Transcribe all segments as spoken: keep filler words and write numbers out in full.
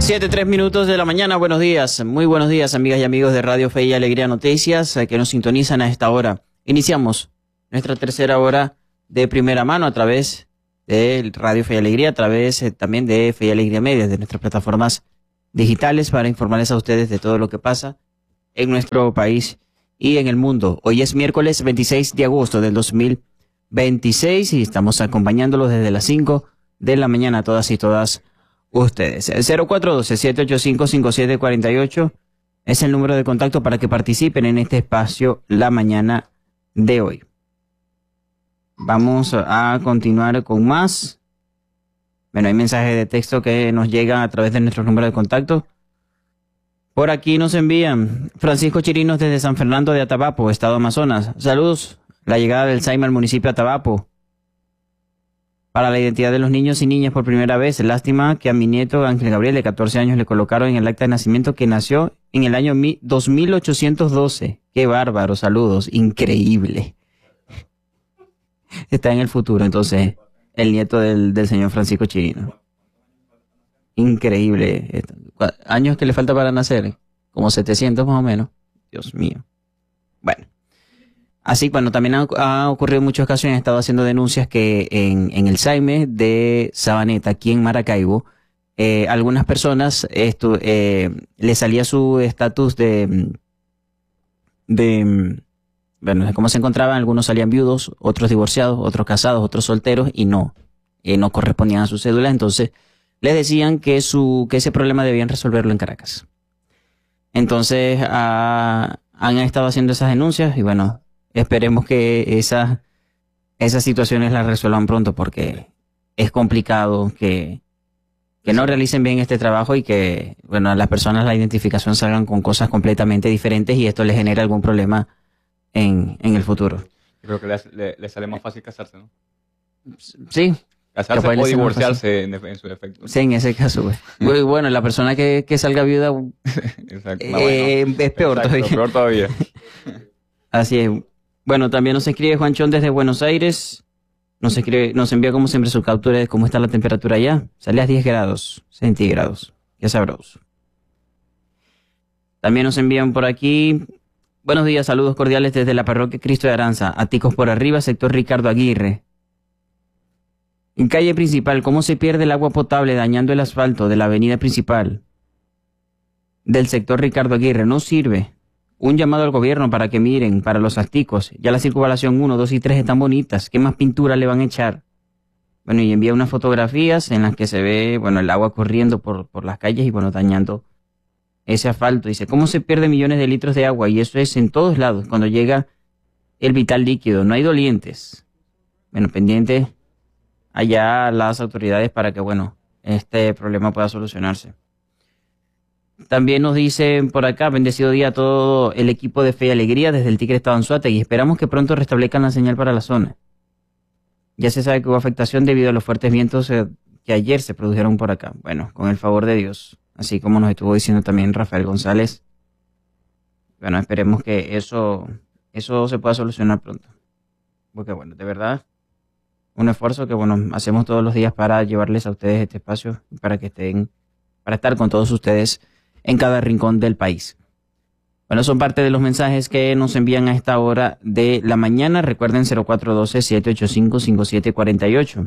Siete, tres minutos de la mañana, buenos días, muy buenos días amigas y amigos de Radio Fe y Alegría Noticias eh, que nos sintonizan a esta hora. Iniciamos nuestra tercera hora de primera mano a través de Radio Fe y Alegría, a través eh, también de Fe y Alegría Medios, de nuestras plataformas digitales para informarles a ustedes de todo lo que pasa en nuestro país y en el mundo. Hoy es miércoles veintiséis de agosto del dos mil veintiséis y estamos acompañándolos desde las cinco de la mañana, todas y todas ustedes. cero cuatro uno dos, siete ocho cinco, cinco siete cuatro ocho es el número de contacto para que participen en este espacio la mañana de hoy. Vamos a continuar con más. Bueno, hay mensajes de texto que nos llegan a través de nuestro número de contacto. Por aquí nos envían Francisco Chirinos desde San Fernando de Atabapo, Estado Amazonas. Saludos. La llegada del S A I M al municipio de Atabapo para la identidad de los niños y niñas por primera vez. Lástima que a mi nieto Ángel Gabriel, de catorce años, le colocaron en el acta de nacimiento que nació en el año dos mil ochocientos doce. Qué bárbaro, saludos, increíble. Está en el futuro, entonces, el nieto del, del señor Francisco Chirino. Increíble. ¿Años que le falta para nacer? Como setecientos más o menos. Dios mío. Bueno. Así, bueno, también ha, ha ocurrido en muchos casos y han estado haciendo denuncias que en, en el S A I M E de Sabaneta, aquí en Maracaibo, eh, algunas personas esto, eh, le salía su estatus de, de, bueno, de cómo se encontraban. Algunos salían viudos, otros divorciados, otros casados, otros solteros y no, eh, no correspondían a su cédula. Entonces, les decían que su, que ese problema debían resolverlo en Caracas. Entonces, ah, han estado haciendo esas denuncias y bueno, esperemos que esas, esas situaciones las resuelvan pronto porque es complicado que, que no realicen bien este trabajo y que, bueno, a las personas la identificación salgan con cosas completamente diferentes y esto les genera algún problema en, en el futuro. Yo creo que les, les, les sale más fácil casarse, ¿no? Sí. Casarse o divorciarse en, en su defecto. Sí, en ese caso. Muy bueno, la persona que, que salga viuda Exacto. eh, No, bueno. es peor Exacto, todavía. Peor todavía. Así es. Bueno, también nos escribe Juanchón desde Buenos Aires. Nos escribe, nos envía como siempre su captura de cómo está la temperatura allá. Sale a diez grados centígrados. Qué sabroso. También nos envían por aquí. Buenos días, saludos cordiales desde la parroquia Cristo de Aranza. Aticos por arriba, sector Ricardo Aguirre. En calle principal, ¿cómo se pierde el agua potable dañando el asfalto de la avenida principal del sector Ricardo Aguirre? No sirve. Un llamado al gobierno para que miren para los Aticos. Ya la circunvalación uno, dos y tres están bonitas. ¿Qué más pintura le van a echar? Bueno, y envía unas fotografías en las que se ve, bueno, el agua corriendo por, por las calles y, bueno, dañando ese asfalto. Dice, ¿cómo se pierden millones de litros de agua? Y eso es en todos lados, cuando llega el vital líquido. No hay dolientes. Bueno, pendiente allá las autoridades para que, bueno, este problema pueda solucionarse. También nos dicen por acá, bendecido día a todo el equipo de Fe y Alegría desde el Tigre Estado Anzoátegui y esperamos que pronto restablezcan la señal para la zona. Ya se sabe que hubo afectación debido a los fuertes vientos eh, que ayer se produjeron por acá. Bueno, con el favor de Dios, así como nos estuvo diciendo también Rafael González. Bueno, esperemos que eso, eso se pueda solucionar pronto. Porque bueno, de verdad, un esfuerzo que bueno, hacemos todos los días para llevarles a ustedes este espacio, para que estén, para estar con todos ustedes en cada rincón del país. Bueno, son parte de los mensajes que nos envían a esta hora de la mañana. Recuerden cero cuatro uno dos, siete ocho cinco, cinco siete cuatro ocho.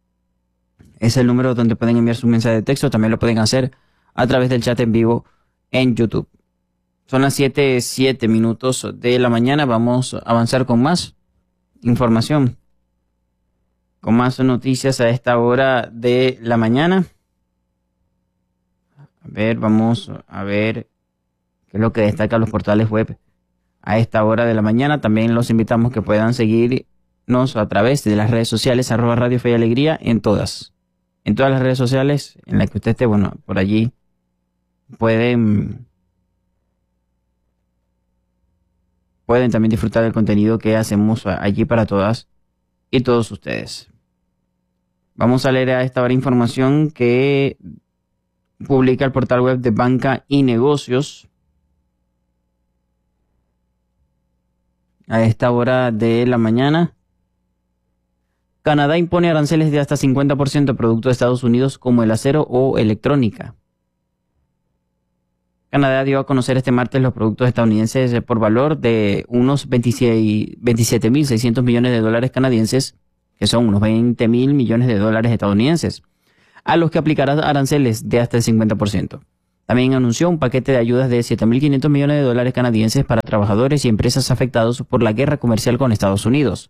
Es el número donde pueden enviar su mensaje de texto. También lo pueden hacer a través del chat en vivo en YouTube. Son las siete, siete minutos de la mañana. Vamos a avanzar con más información, con más noticias a esta hora de la mañana. A ver, vamos a ver qué es lo que destacan los portales web a esta hora de la mañana. También los invitamos que puedan seguirnos a través de las redes sociales, arroba Radio Fe y Alegría, en todas. En todas las redes sociales en las que usted esté, bueno, por allí pueden, pueden también disfrutar del contenido que hacemos allí para todas y todos ustedes. Vamos a leer a esta hora información que publica el portal web de Banca y Negocios a esta hora de la mañana. Canadá impone aranceles de hasta cincuenta por ciento a productos de Estados Unidos como el acero o electrónica. Canadá dio a conocer este martes los productos estadounidenses por valor de unos veintisiete mil seiscientos millones de dólares canadienses, que son unos veinte mil millones de dólares estadounidenses, a los que aplicará aranceles de hasta el cincuenta por ciento. También anunció un paquete de ayudas de siete mil quinientos millones de dólares canadienses para trabajadores y empresas afectados por la guerra comercial con Estados Unidos.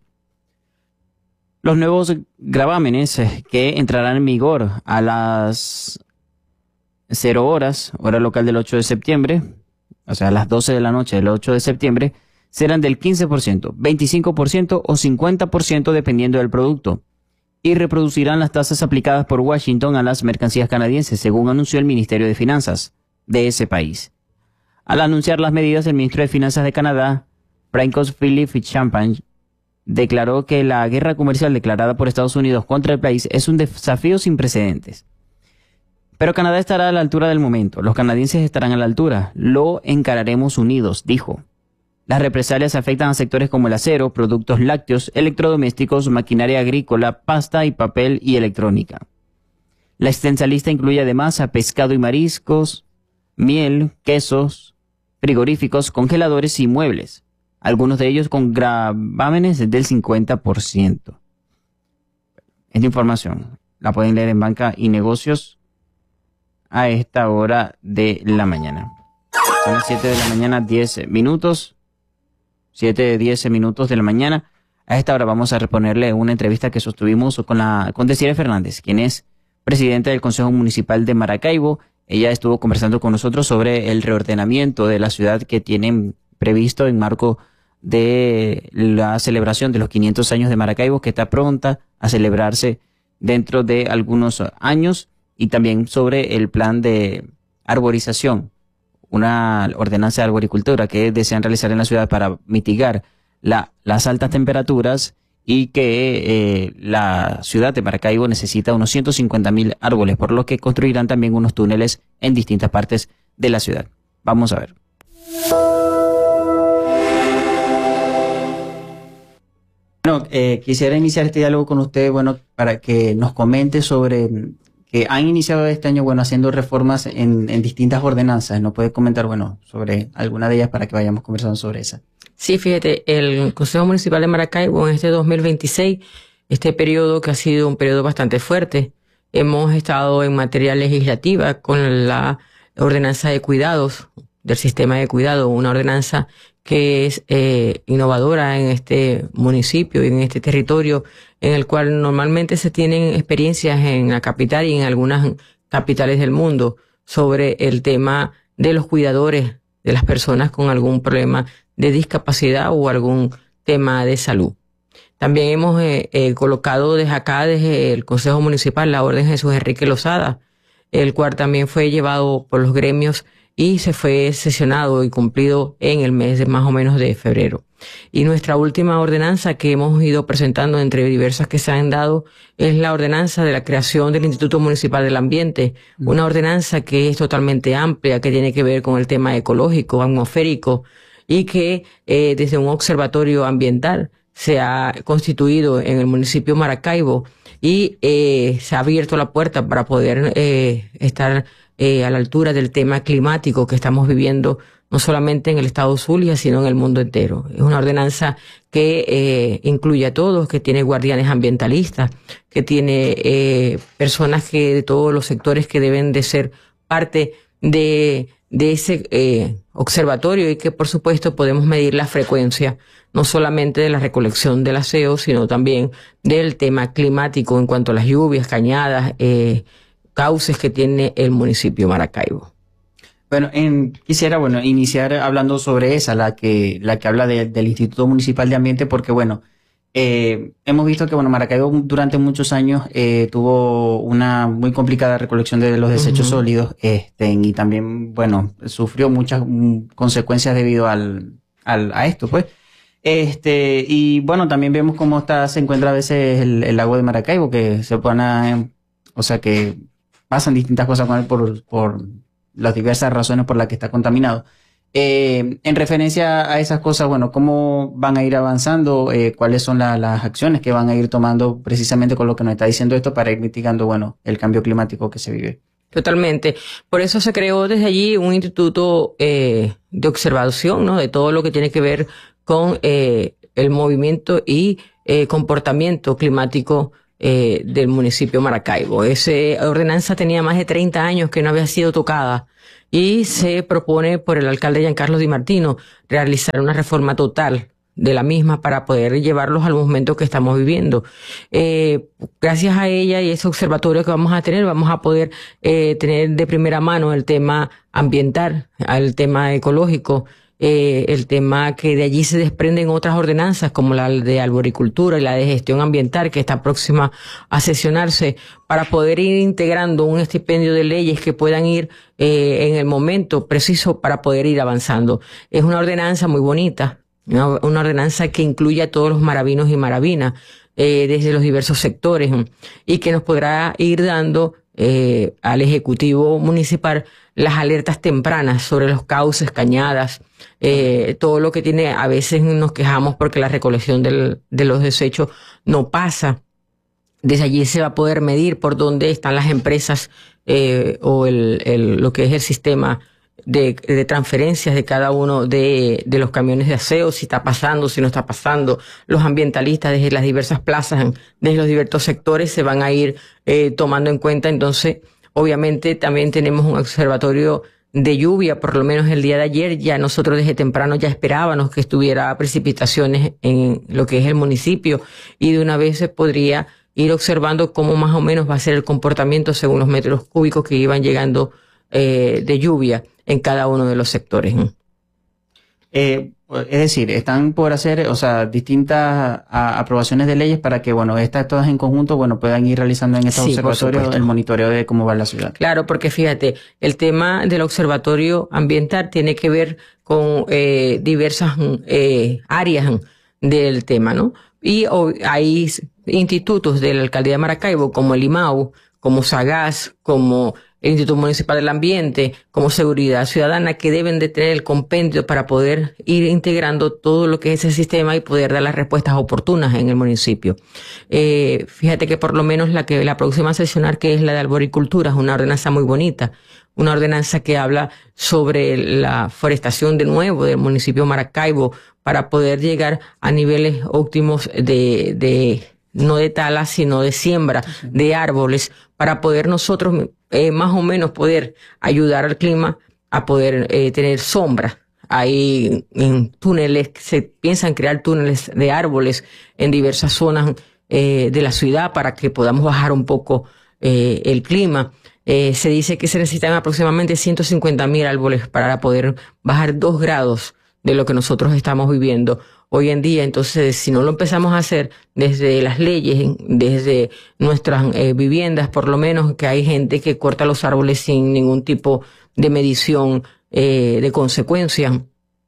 Los nuevos gravámenes que entrarán en vigor a las cero horas, hora local del ocho de septiembre, o sea, a las doce de la noche del ocho de septiembre, serán del quince por ciento, veinticinco por ciento o cincuenta por ciento dependiendo del producto, y reproducirán las tasas aplicadas por Washington a las mercancías canadienses, según anunció el Ministerio de Finanzas de ese país. Al anunciar las medidas, el ministro de Finanzas de Canadá, Francois Philippe Champagne, declaró que la guerra comercial declarada por Estados Unidos contra el país es un desafío sin precedentes. Pero Canadá estará a la altura del momento. Los canadienses estarán a la altura. Lo encararemos unidos, dijo. Las represalias afectan a sectores como el acero, productos lácteos, electrodomésticos, maquinaria agrícola, pasta y papel y electrónica. La extensa lista incluye además a pescado y mariscos, miel, quesos, frigoríficos, congeladores y muebles. Algunos de ellos con gravámenes del cincuenta por ciento. Esta información la pueden leer en Banca y Negocios a esta hora de la mañana. Son las siete de la mañana, diez minutos. siete, diez minutos de la mañana. A esta hora vamos a reponerle una entrevista que sostuvimos con la con Desiree Fernández, quien es presidenta del Consejo Municipal de Maracaibo. Ella estuvo conversando con nosotros sobre el reordenamiento de la ciudad que tienen previsto en marco de la celebración de los quinientos años de Maracaibo, que está pronta a celebrarse dentro de algunos años, y también sobre el plan de arborización, una ordenanza de arboricultura que desean realizar en la ciudad para mitigar la, las altas temperaturas, y que eh, la ciudad de Maracaibo necesita unos ciento cincuenta mil árboles, por lo que construirán también unos túneles en distintas partes de la ciudad. Vamos a ver. Bueno, eh, quisiera iniciar este diálogo con usted, bueno, para que nos comente sobre que han iniciado este año, bueno, haciendo reformas en, en distintas ordenanzas. ¿Nos puede comentar, bueno, sobre alguna de ellas para que vayamos conversando sobre esa? Sí, fíjate, el Consejo Municipal de Maracaibo en este dos mil veintiséis, este periodo que ha sido un periodo bastante fuerte, hemos estado en materia legislativa con la ordenanza de cuidados, del sistema de cuidado, una ordenanza que es eh, innovadora en este municipio y en este territorio, en el cual normalmente se tienen experiencias en la capital y en algunas capitales del mundo sobre el tema de los cuidadores de las personas con algún problema de discapacidad o algún tema de salud. También hemos eh, eh, colocado desde acá, desde el Consejo Municipal, la Orden Jesús Enrique Lozada, el cual también fue llevado por los gremios y se fue sesionado y cumplido en el mes de más o menos de febrero. Y nuestra última ordenanza que hemos ido presentando entre diversas que se han dado es la ordenanza de la creación del Instituto Municipal del Ambiente, una ordenanza que es totalmente amplia, que tiene que ver con el tema ecológico, atmosférico, y que eh, desde un observatorio ambiental se ha constituido en el municipio Maracaibo y eh, se ha abierto la puerta para poder eh, estar Eh, a la altura del tema climático que estamos viviendo, no solamente en el estado Zulia, sino en el mundo entero. Es una ordenanza que eh, incluye a todos, que tiene guardianes ambientalistas, que tiene eh, personas que de todos los sectores que deben de ser parte de, de ese eh, observatorio, y que por supuesto podemos medir la frecuencia, no solamente de la recolección del aseo, sino también del tema climático en cuanto a las lluvias, cañadas, eh, cauces que tiene el municipio Maracaibo. Bueno, en, quisiera bueno iniciar hablando sobre esa, la que la que habla de, del Instituto Municipal de Ambiente, porque bueno, eh, hemos visto que bueno Maracaibo durante muchos años eh, tuvo una muy complicada recolección de los desechos uh-huh. sólidos, este, y también bueno sufrió muchas um, consecuencias debido al, al a esto, pues. Este, y bueno, también vemos cómo está se encuentra a veces el, el lago de Maracaibo, que se pone, o sea que pasan distintas cosas con él por, por las diversas razones por las que está contaminado. Eh, en referencia a esas cosas, bueno, ¿cómo van a ir avanzando? Eh, ¿Cuáles son la, las acciones que van a ir tomando precisamente con lo que nos está diciendo esto para ir mitigando, bueno, el cambio climático que se vive? Totalmente. Por eso se creó desde allí un instituto eh, de observación, ¿no? De todo lo que tiene que ver con eh, el movimiento y eh, comportamiento climático eh, del municipio Maracaibo. Esa ordenanza tenía más de treinta años que no había sido tocada y se propone por el alcalde Giancarlo Di Martino realizar una reforma total de la misma para poder llevarlos al momento que estamos viviendo. Eh, gracias a ella y ese observatorio que vamos a tener, vamos a poder eh, tener de primera mano el tema ambiental, el tema ecológico, eh, el tema que de allí se desprenden otras ordenanzas como la de arboricultura y la de gestión ambiental que está próxima a sesionarse para poder ir integrando un estipendio de leyes que puedan ir eh, en el momento preciso para poder ir avanzando. Es una ordenanza muy bonita. Una, una ordenanza que incluye a todos los maravinos y maravinas eh, desde los diversos sectores y que nos podrá ir dando eh, al Ejecutivo Municipal las alertas tempranas sobre los cauces, cañadas, eh, todo lo que tiene. A veces nos quejamos porque la recolección del, de los desechos no pasa. Desde allí se va a poder medir por dónde están las empresas eh, o el, el, lo que es el sistema De, de transferencias de cada uno de, de los camiones de aseo, si está pasando, si no está pasando. Los ambientalistas desde las diversas plazas, desde los diversos sectores se van a ir eh, tomando en cuenta. Entonces, obviamente también tenemos un observatorio de lluvia, por lo menos el día de ayer ya nosotros desde temprano ya esperábamos que estuviera precipitaciones en lo que es el municipio y de una vez se podría ir observando cómo más o menos va a ser el comportamiento según los metros cúbicos que iban llegando eh, de lluvia en cada uno de los sectores. Eh, es decir, están por hacer, o sea, distintas a, aprobaciones de leyes para que, bueno, estas todas en conjunto, bueno, puedan ir realizando en estos sí, observatorios el monitoreo de cómo va la ciudad. Claro, porque fíjate, el tema del observatorio ambiental tiene que ver con eh, diversas eh, áreas del tema, ¿no? Y oh, hay institutos de la alcaldía de Maracaibo, como el I M A U, como SAGAS, como el Instituto Municipal del Ambiente, como Seguridad Ciudadana, que deben de tener el compendio para poder ir integrando todo lo que es ese sistema y poder dar las respuestas oportunas en el municipio. Eh, fíjate que por lo menos la que la próxima a sesionar, que es la de arboricultura, es una ordenanza muy bonita, una ordenanza que habla sobre la forestación de nuevo del municipio Maracaibo para poder llegar a niveles óptimos de, de no de tala, sino de siembra de árboles, para poder nosotros eh, más o menos poder ayudar al clima a poder eh, tener sombra. Hay en túneles, se piensan crear túneles de árboles en diversas zonas eh, de la ciudad para que podamos bajar un poco eh, el clima. Eh, se dice que se necesitan aproximadamente ciento cincuenta mil árboles para poder bajar dos grados de lo que nosotros estamos viviendo hoy en día. Entonces, si no lo empezamos a hacer desde las leyes, desde nuestras eh, viviendas, por lo menos, que hay gente que corta los árboles sin ningún tipo de medición eh, de consecuencia,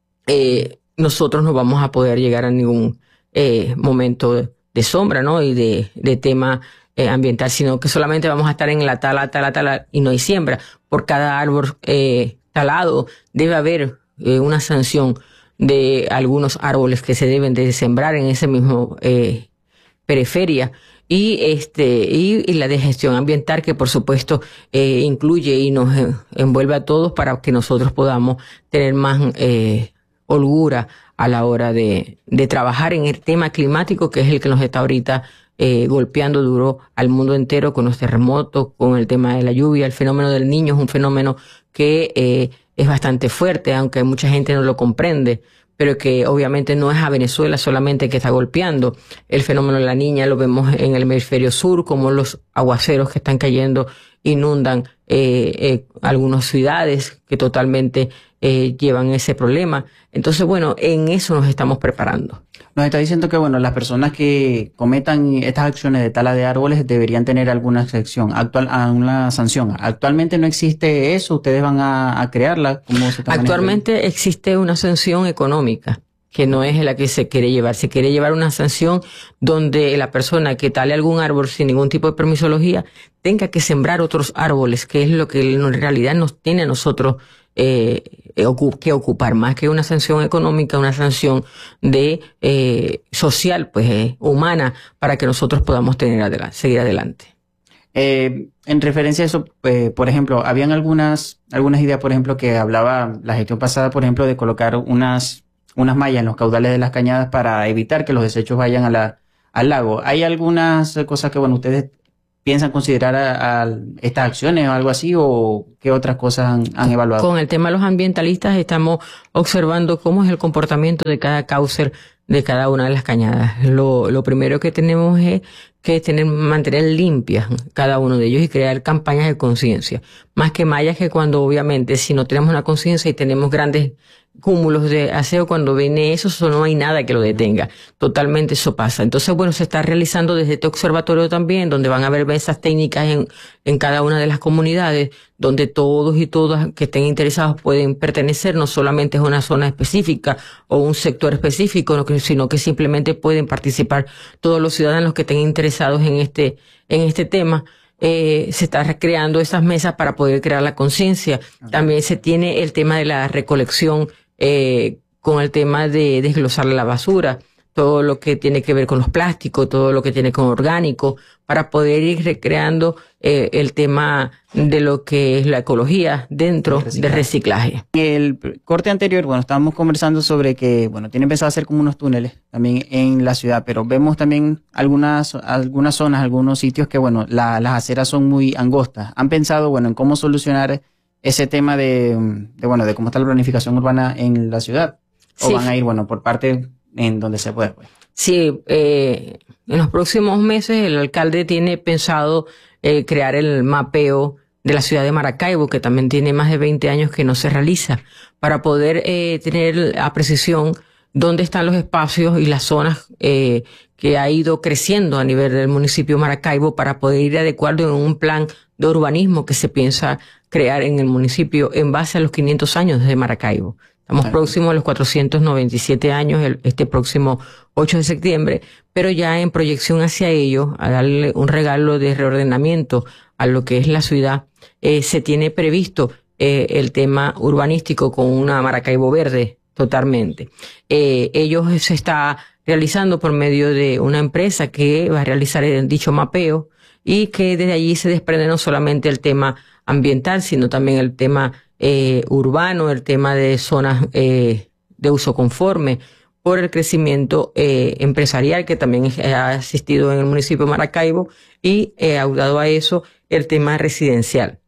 eh, nosotros no vamos a poder llegar a ningún eh, momento de, de sombra, ¿no? Y de, de tema eh, ambiental, sino que solamente vamos a estar en la tala, tala, tala, y no hay siembra. Por cada árbol eh, talado debe haber eh, una sanción de algunos árboles que se deben de sembrar en ese mismo eh, periferia y este y, y la de gestión ambiental que por supuesto eh, incluye y nos eh, envuelve a todos para que nosotros podamos tener más eh, holgura a la hora de, de trabajar en el tema climático, que es el que nos está ahorita eh, golpeando duro al mundo entero con los terremotos, con el tema de la lluvia. El fenómeno del Niño es un fenómeno que eh, es bastante fuerte, aunque mucha gente no lo comprende, pero que obviamente no es a Venezuela solamente que está golpeando. El fenómeno de la Niña lo vemos en el hemisferio sur, como los aguaceros que están cayendo inundan eh, eh, algunas ciudades que totalmente eh, llevan ese problema. Entonces, bueno, en eso nos estamos preparando. Nos está diciendo que, bueno, las personas que cometan estas acciones de tala de árboles deberían tener alguna excepción, actual, una sanción. Actualmente no existe eso, ustedes van a, a crearla. ¿Cómo se está Actualmente manejando? Existe una sanción económica, que no es la que se quiere llevar. Se quiere llevar una sanción donde la persona que tale algún árbol sin ningún tipo de permisología tenga que sembrar otros árboles, que es lo que en realidad nos tiene a nosotros eh, que ocupar, más que una sanción económica, una sanción de eh, social, pues eh, humana, para que nosotros podamos tener adelante, seguir adelante. Eh, en referencia a eso, eh, por ejemplo, habían algunas, algunas ideas, por ejemplo, que hablaba la gestión pasada, por ejemplo, de colocar unas, unas mallas en los caudales de las cañadas para evitar que los desechos vayan a la, al lago. ¿Hay algunas cosas que, bueno, ustedes piensan considerar a, a estas acciones o algo así, o qué otras cosas han, han evaluado? Con el tema de los ambientalistas estamos observando cómo es el comportamiento de cada cauce de cada una de las cañadas. Lo, lo primero que tenemos es que tener, mantener limpias cada uno de ellos y crear campañas de conciencia. Más que mallas, que cuando obviamente si no tenemos una conciencia y tenemos grandes cúmulos de aseo, cuando viene eso, eso no hay nada que lo detenga. Totalmente eso pasa. Entonces, bueno, se está realizando desde este observatorio también, donde van a haber mesas técnicas en, en cada una de las comunidades, donde todos y todas que estén interesados pueden pertenecer, no solamente a una zona específica o un sector específico, sino que simplemente pueden participar todos los ciudadanos que estén interesados en este, en este tema. Eh, se está creando esas mesas para poder crear la conciencia. También se tiene el tema de la recolección, eh, con el tema de desglosar la basura, todo lo que tiene que ver con los plásticos, todo lo que tiene con orgánico, para poder ir recreando eh, el tema de lo que es la ecología dentro del reciclaje. En el corte anterior, bueno, estábamos conversando sobre que, bueno, tienen pensado hacer como unos túneles también en la ciudad, pero vemos también algunas, algunas zonas, algunos sitios que, bueno, la, las aceras son muy angostas. ¿Han pensado, bueno, en cómo solucionar ese tema de, de bueno, de cómo está la planificación urbana en la ciudad? ¿O sí. van a ir, bueno, por parte en donde se puede, pues? Sí, eh, en los próximos meses el alcalde tiene pensado eh, crear el mapeo de la ciudad de Maracaibo, que también tiene más de veinte años que no se realiza, para poder eh, tener a precisión dónde están los espacios y las zonas eh, que ha ido creciendo a nivel del municipio de Maracaibo, para poder ir adecuando en un plan de urbanismo que se piensa crear en el municipio en base a los quinientos años de Maracaibo. Estamos Ay. próximos a los cuatrocientos noventa y siete años el, este próximo ocho de septiembre, pero ya en proyección hacia ello, a darle un regalo de reordenamiento a lo que es la ciudad, eh, se tiene previsto eh, el tema urbanístico con una Maracaibo verde totalmente. Eh, ello se está realizando por medio de una empresa que va a realizar el dicho mapeo, y que desde allí se desprende no solamente el tema ambiental, sino también el tema eh, urbano, el tema de zonas eh, de uso conforme, por el crecimiento eh, empresarial que también ha asistido en el municipio de Maracaibo, y eh, audado a eso el tema residencial.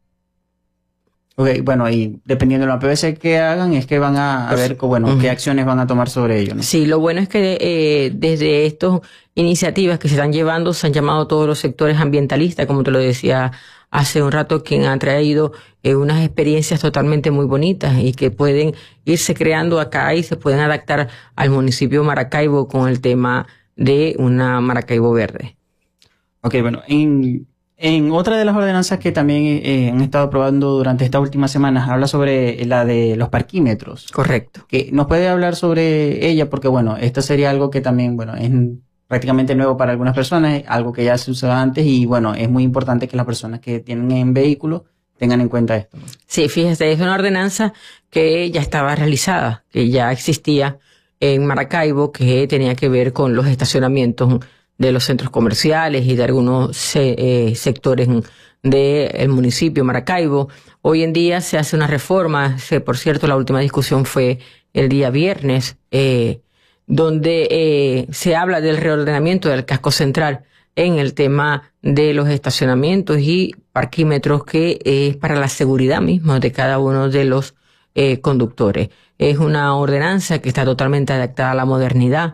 Ok, bueno, y dependiendo de la P V C que hagan, es que van a, a ver, bueno, uh-huh. qué acciones van a tomar sobre ello, ¿no? Sí, lo bueno es que eh, desde estas iniciativas que se están llevando, se han llamado todos los sectores ambientalistas, como te lo decía hace un rato, quien han traído eh, unas experiencias totalmente muy bonitas y que pueden irse creando acá y se pueden adaptar al municipio de Maracaibo con el tema de una Maracaibo verde. Ok, bueno, en... En otra de las ordenanzas que también eh, han estado aprobando durante estas últimas semanas, habla sobre la de los parquímetros. Correcto. Que ¿nos puede hablar sobre ella? Porque, bueno, esto sería algo que también, bueno, es prácticamente nuevo para algunas personas, algo que ya se usaba antes, y, bueno, es muy importante que las personas que tienen en vehículo tengan en cuenta esto. Sí, fíjese, es una ordenanza que ya estaba realizada, que ya existía en Maracaibo, que tenía que ver con los estacionamientos de los centros comerciales y de algunos se, eh, sectores del municipio de Maracaibo. Hoy en día se hace una reforma, se, por cierto, la última discusión fue el día viernes, eh, donde eh, se habla del reordenamiento del casco central en el tema de los estacionamientos y parquímetros, que es para la seguridad misma de cada uno de los eh, conductores. Es una ordenanza que está totalmente adaptada a la modernidad,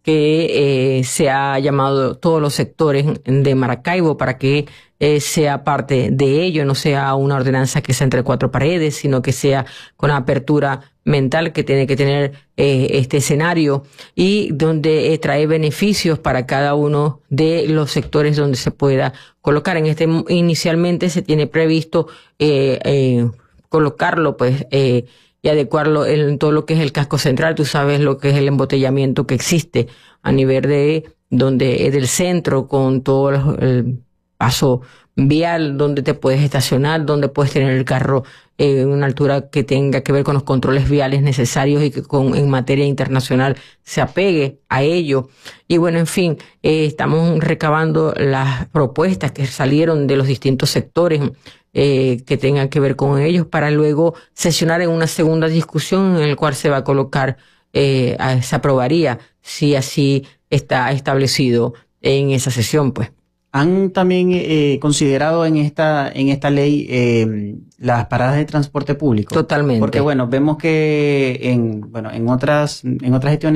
que eh, se ha llamado todos los sectores de Maracaibo para que eh, sea parte de ello, no sea una ordenanza que sea entre cuatro paredes, sino que sea con apertura mental que tiene que tener eh, este escenario, y donde eh, trae beneficios para cada uno de los sectores donde se pueda colocar. En este inicialmente se tiene previsto eh, eh, colocarlo, pues, eh, y adecuarlo en todo lo que es el casco central. Tú sabes lo que es el embotellamiento que existe a nivel de donde es del centro, con todo el, paso vial, donde te puedes estacionar, donde puedes tener el carro en una altura que tenga que ver con los controles viales necesarios y que con, en materia internacional se apegue a ello. Y bueno, en fin, eh, estamos recabando las propuestas que salieron de los distintos sectores eh, que tengan que ver con ellos para luego sesionar en una segunda discusión en el cual se va a colocar, eh, se aprobaría si así está establecido en esa sesión, pues. ¿Han también eh, considerado en esta en esta ley eh, las paradas de transporte público? Totalmente. Porque bueno, vemos que en bueno en otras en otras gestiones